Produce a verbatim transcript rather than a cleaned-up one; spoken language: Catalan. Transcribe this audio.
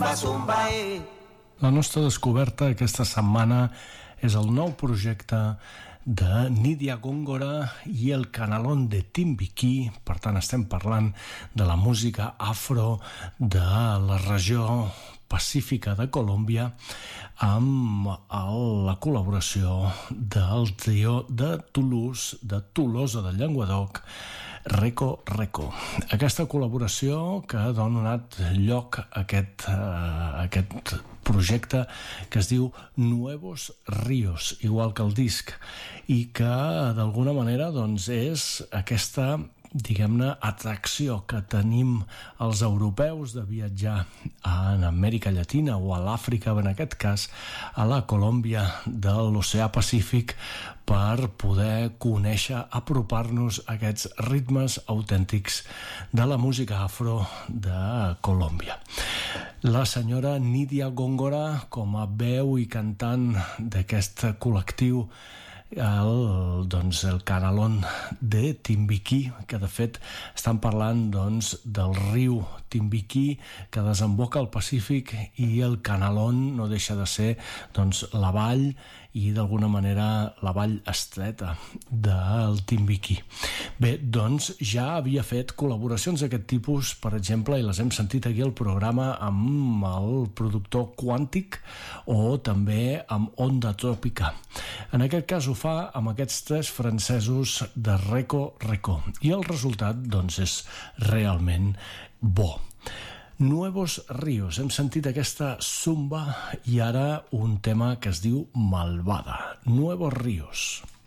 Zumba, zumba, eh. La nostra descoberta aquesta setmana és el nou projecte de Nydia Góngora i el Canalón de Timbiquí. Per tant, estem parlant de la música afro de la regió pacífica de Colòmbia amb el, la col·laboració del trio de Toulouse, de Tolosa de Llenguadoc, Reco Reco. Aquesta col·laboració que ha donat lloc a aquest, uh, aquest projecte que es diu Nuevos Ríos, igual que el disc, i que d'alguna manera doncs, és aquesta, diguem-ne, atracció que tenim els europeus de viatjar en Amèrica Llatina o a l'Àfrica, en aquest cas a la Colòmbia de l'Oceà Pacífic, per poder conèixer, apropar-nos a aquests ritmes autèntics de la música afro de Colòmbia. La senyora Nydia Góngora, com a veu i cantant d'aquest col·lectiu, el, doncs, el Canalón de Timbiquí, que de fet estan parlant doncs, del riu Timbiquí que desemboca al Pacífic, i el Canalón no deixa de ser doncs, la vall i d'alguna manera la vall estreta del Timbiquí. Bé, doncs ja havia fet col·laboracions d'aquest tipus, per exemple, i les hem sentit aquí al programa amb el productor Quàntic o també amb Onda Trópica. En aquest cas ho fa amb aquests tres francesos de Reco Reco, i el resultat doncs, és realment bo. Nuevos Ríos, hem sentit aquesta zumba i ara un tema que es diu Malvada. Nuevos Ríos.